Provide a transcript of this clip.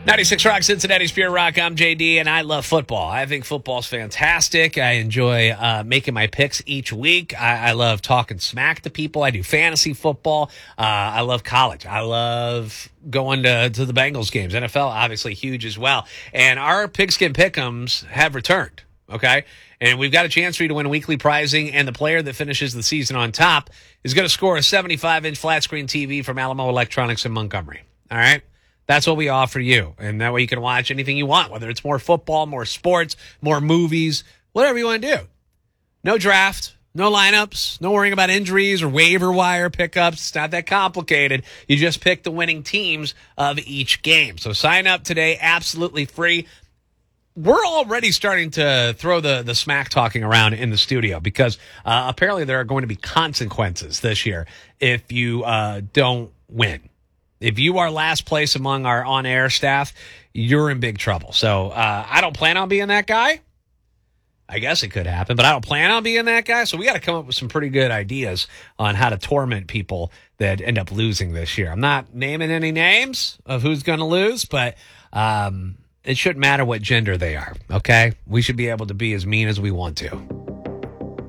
96 Rock, Cincinnati's Pure Rock. I'm JD, and I love football. I think football's fantastic. I enjoy making my picks each week. I love talking smack to people. I do fantasy football. I love college. I love going to the Bengals games. NFL, obviously, huge as well. And our Pigskin Pick'ems have returned, okay? And we've got a chance for you to win weekly prizing, and the player that finishes the season on top is going to score a 75-inch flat-screen TV from Alamo Electronics in Montgomery, all right? That's what we offer you. And that way you can watch anything you want, whether it's more football, more sports, more movies, whatever you want to do. No draft, no lineups, no worrying about injuries or waiver wire pickups. It's not that complicated. You just pick the winning teams of each game. So sign up today, absolutely free. We're already starting to throw the smack talking around in the studio because apparently there are going to be consequences this year if you don't win. If you are last place among our on-air staff, you're in big trouble. So I don't plan on being that guy. I guess it could happen, but I don't plan on being that guy. So we got to come up with some pretty good ideas on how to torment people that end up losing this year. I'm not naming any names of who's going to lose, but it shouldn't matter what gender they are, okay? We should be able to be as mean as we want to.